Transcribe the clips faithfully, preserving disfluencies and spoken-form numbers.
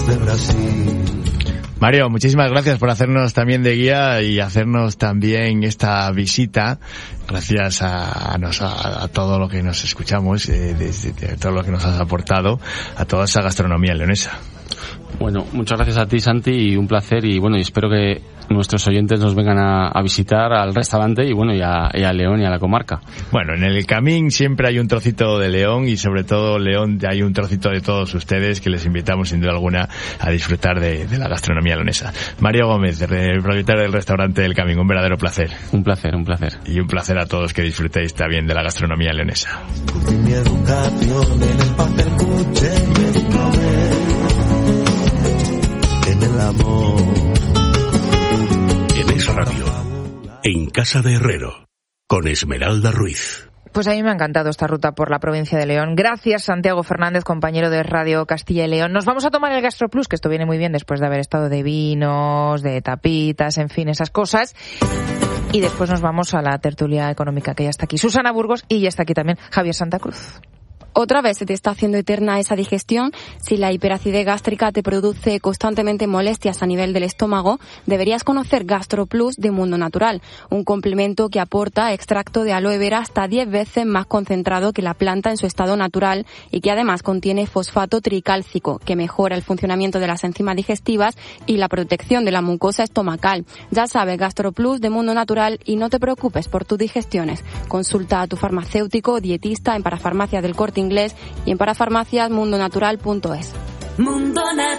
desde Brasil. Mario, muchísimas gracias por hacernos también de guía y hacernos también esta visita. Gracias a, a, nos, a, a todo lo que nos escuchamos, eh, desde de todo lo que nos has aportado a toda esa gastronomía leonesa. Bueno, muchas gracias a ti, Santi, y un placer, y bueno, y espero que nuestros oyentes nos vengan a, a visitar al restaurante y bueno, y a, y a León y a la comarca. Bueno, en el Camín siempre hay un trocito de León y sobre todo León hay un trocito de todos ustedes que les invitamos sin duda alguna a disfrutar de, de la gastronomía leonesa. Mario Gómez, el propietario del restaurante del Camín, un verdadero placer. Un placer, un placer. Y un placer a todos que disfrutéis también de la gastronomía leonesa. En el amor. En Es Radio, en Casa de Herrero, con Esmeralda Ruiz. Pues a mí me ha encantado esta ruta por la provincia de León. Gracias, Santiago Fernández, compañero de Radio Castilla y León. Nos vamos a tomar el Gastro Plus, que esto viene muy bien después de haber estado de vinos, de tapitas, en fin, esas cosas. Y después nos vamos a la tertulia económica, que ya está aquí Susana Burgos y ya está aquí también Javier Santa Cruz. Otra vez se te está haciendo eterna esa digestión. Si la hiperacidez gástrica te produce constantemente molestias a nivel del estómago, deberías conocer Gastro Plus de Mundo Natural, un complemento que aporta extracto de aloe vera hasta diez veces más concentrado que la planta en su estado natural y que además contiene fosfato tricálcico, que mejora el funcionamiento de las enzimas digestivas y la protección de la mucosa estomacal. Ya sabes, Gastro Plus de Mundo Natural, y no te preocupes por tus digestiones. Consulta a tu farmacéutico o dietista en Parafarmacia del Corte Inglés y en parafarmacias mundo natural punto es. Mundo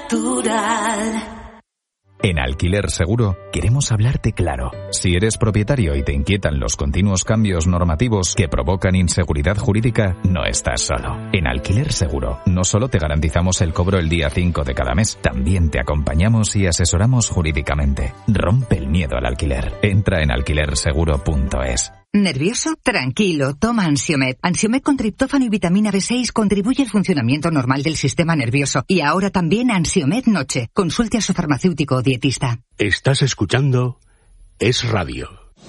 Natural. En Alquiler Seguro queremos hablarte claro. Si eres propietario y te inquietan los continuos cambios normativos que provocan inseguridad jurídica, no estás solo. En Alquiler Seguro no solo te garantizamos el cobro el día cinco de cada mes, también te acompañamos y asesoramos jurídicamente. Rompe el miedo al alquiler. Entra en alquiler seguro punto es. ¿Nervioso? Tranquilo, toma Ansiomed. Ansiomed con triptófano y vitamina B seis contribuye al funcionamiento normal del sistema nervioso. Y ahora también Ansiomed Noche. Consulte a su farmacéutico o dietista. Estás escuchando Es Radio.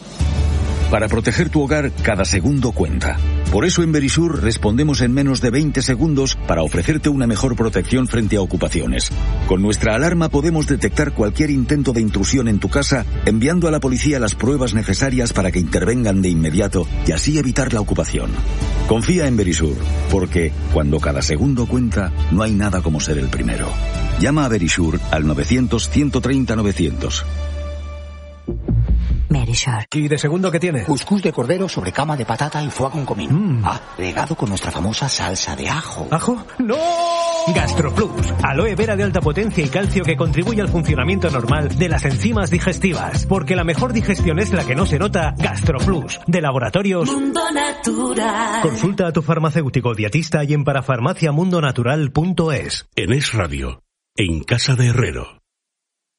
Para proteger tu hogar, cada segundo cuenta. Por eso en Verisur respondemos en menos de veinte segundos para ofrecerte una mejor protección frente a ocupaciones. Con nuestra alarma podemos detectar cualquier intento de intrusión en tu casa, enviando a la policía las pruebas necesarias para que intervengan de inmediato y así evitar la ocupación. Confía en Verisur, porque cuando cada segundo cuenta, no hay nada como ser el primero. Llama a Verisur al novecientos, ciento treinta, novecientos. Verisur. ¿Y de segundo qué tiene? Cuscús de cordero sobre cama de patata y foie con comino. Mm. Ah, regado con nuestra famosa salsa de ajo. ¿Ajo? ¡No! GastroPlus, aloe vera de alta potencia y calcio que contribuye al funcionamiento normal de las enzimas digestivas. Porque la mejor digestión es la que no se nota. GastroPlus, de Laboratorios Mundo Natural. Consulta a tu farmacéutico dietista y en parafarmacia mundo natural punto es. En Es Radio, en Casa de Herrero.